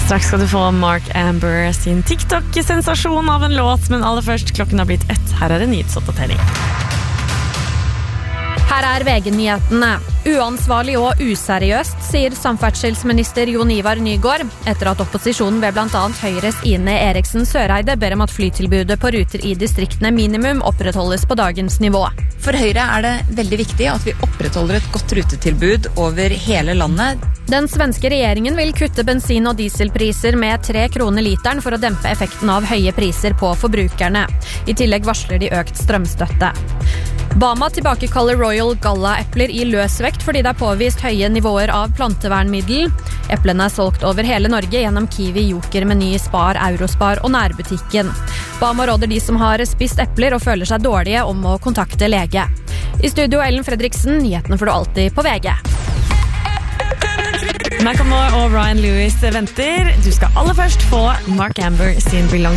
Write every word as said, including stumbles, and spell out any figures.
Straks skal du få Mark Amber sin TikTok-sensasjon av en låt, men aller først, klokken har blitt ett. Her er en nyhetsoppdatering. Her er V G-nyhetene. Uansvarlig og useriøst, sier samferdselsminister Jon Ivar Nygård, etter at opposisjonen ved blant annet Høyres Ine Eriksen Søreide ber om at flytilbudet på ruter i distriktene minimum opprettholdes på dagens nivå. For Høyre er det veldig viktig at vi opprettholder et godt rutetilbud over hele landet. Den svenske regjeringen vil kutte bensin- og dieselpriser med tre kroner literen for å dempe effekten av høye priser på forbrukerne. I tillegg varsler de økt strømstøtte. Bama tilbakekaller Royal Galla-epler i løsvekt fordi det er påvist høye nivåer av plantevernmiddel. Eplene er solgt over hele Norge gjennom Kiwi, Joker, Meny, Spar, Eurospar og nærbutikken. Bama råder de som har spist epler og føler seg dårlige om å kontakte lege. I studio Ellen Fredriksen, nyhetene får du alltid på V G. Macklemore og Ryan Lewis venter. Du skal aller først få Mark Amber sin Belong